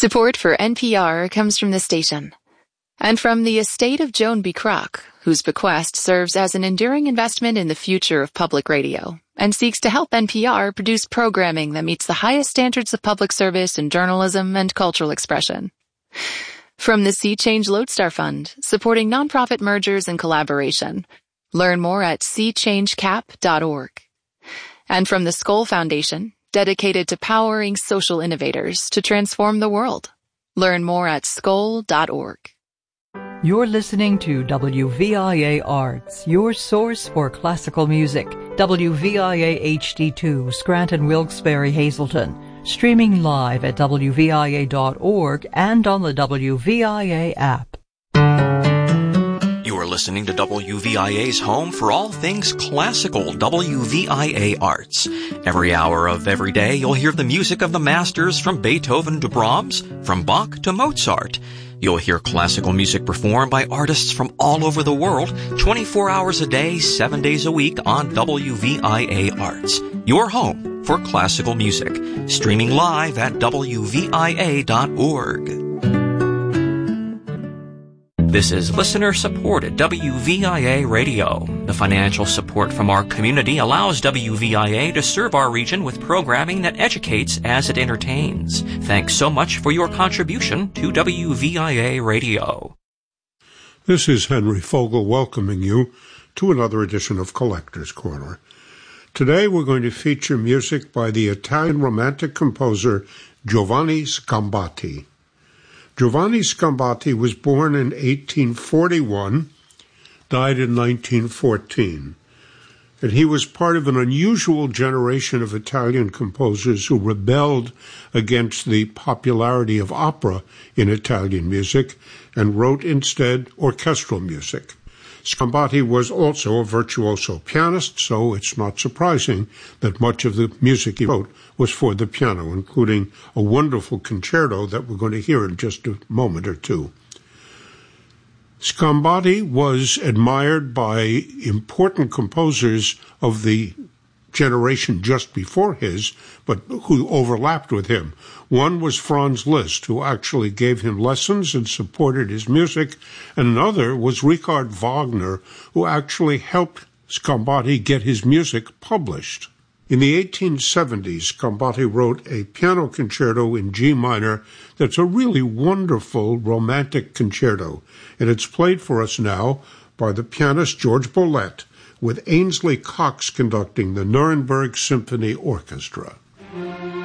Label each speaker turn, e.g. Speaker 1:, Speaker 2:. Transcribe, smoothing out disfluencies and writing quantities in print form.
Speaker 1: Support for NPR comes from the station and from the estate of Joan B. Kroc, whose bequest serves as an enduring investment in the future of public radio and seeks to help NPR produce programming that meets the highest standards of public service in journalism and cultural expression. From the Sea Change Lodestar Fund, supporting nonprofit mergers and collaboration. Learn more at seachangecap.org. And from the Skoll Foundation, dedicated to powering social innovators to transform the world. Learn more at skoll.org.
Speaker 2: You're listening to WVIA Arts, your source for classical music. WVIA HD2, Scranton, Wilkes-Barre, Hazleton. Streaming live at WVIA.org and on the WVIA app.
Speaker 3: You are listening to WVIA's home for all things classical, WVIA Arts. Every hour of every day, you'll hear the music of the masters from Beethoven to Brahms, from Bach to Mozart. You'll hear classical music performed by artists from all over the world, 24 hours a day, 7 days a week on WVIA Arts. Your home for classical music. Streaming live at WVIA.org. This is listener-supported WVIA Radio. The financial support from our community allows WVIA to serve our region with programming that educates as it entertains. Thanks so much for your contribution to WVIA Radio.
Speaker 4: This is Henry Fogel welcoming you to another edition of Collector's Corner. Today we're going to feature music by the Italian Romantic composer Giovanni Sgambati. Giovanni Sgambati was born in 1841, died in 1914, and he was part of an unusual generation of Italian composers who rebelled against the popularity of opera in Italian music and wrote instead orchestral music. Sgambati was also a virtuoso pianist, so it's not surprising that much of the music he wrote was for the piano, including a wonderful concerto that we're going to hear in just a moment or two. Sgambati was admired by important composers of the generation just before his, but who overlapped with him. One was Franz Liszt, who actually gave him lessons and supported his music, and another was Richard Wagner, who actually helped Sgambati get his music published. In the 1870s, Sgambati wrote a piano concerto in G minor that's a really wonderful romantic concerto, and it's played for us now by the pianist George Bollette, with Ainsley Cox conducting the Nuremberg Symphony Orchestra.